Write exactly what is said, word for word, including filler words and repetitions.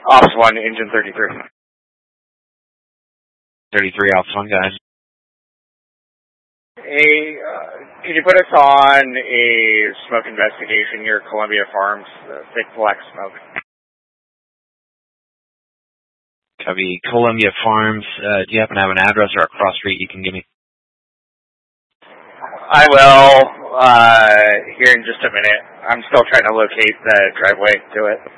Office one, engine thirty-three. thirty-three, Office one, go ahead. Hey, uh, can you put us on a smoke investigation near Columbia Farms? Uh, thick black smoke. Copy. Columbia Farms. Uh, do you happen to have an address or a cross street you can give me? I will, uh, here in just a minute. I'm still trying to locate the driveway to it.